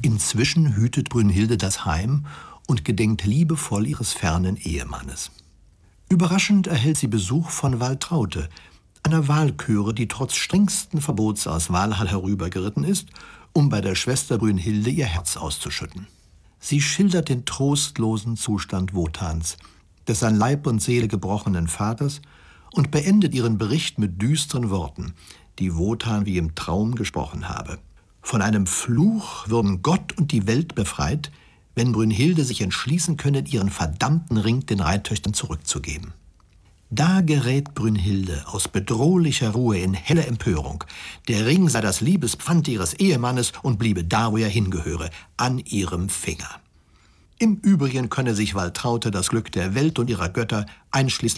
Inzwischen hütet Brünnhilde das Heim und gedenkt liebevoll ihres fernen Ehemannes. Überraschend erhält sie Besuch von Waltraute, einer Walküre, die trotz strengsten Verbots aus Walhall herübergeritten ist, um bei der Schwester Brünnhilde ihr Herz auszuschütten. Sie schildert den trostlosen Zustand Wotans, des an Leib und Seele gebrochenen Vaters, und beendet ihren Bericht mit düsteren Worten, die Wotan wie im Traum gesprochen habe. Von einem Fluch würden Gott und die Welt befreit, wenn Brünnhilde sich entschließen könne, ihren verdammten Ring den Reittöchtern zurückzugeben. Da gerät Brünnhilde aus bedrohlicher Ruhe in helle Empörung. Der Ring sei das Liebespfand ihres Ehemannes und bliebe da, wo er hingehöre, an ihrem Finger. Im Übrigen könne sich Waltraute das Glück der Welt und ihrer Götter, einschließlich